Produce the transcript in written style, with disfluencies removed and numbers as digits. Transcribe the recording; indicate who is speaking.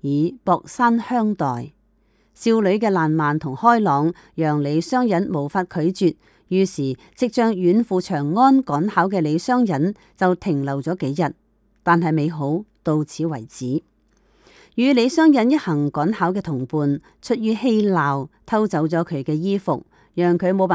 Speaker 1: 以博山相待。少女嘅爛漫同開朗，讓李商隱無法拒絕，於是即將遠赴長安趕考嘅李商隱就停留咗幾日，但係美好到此為止。與李商隱一行趕考嘅同伴，出於嬉鬧偷走咗佢嘅衣服，讓佢冇辦法